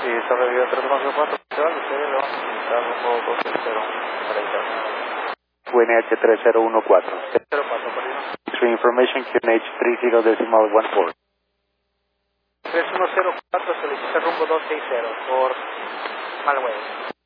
Sí, sobrevivió 314, ustedes lo van a necesitar rumbo 260 para el QNH 3014. 04, perdido. X-ray information QNH 30.14. 3104 solicita rumbo 260 por Malway.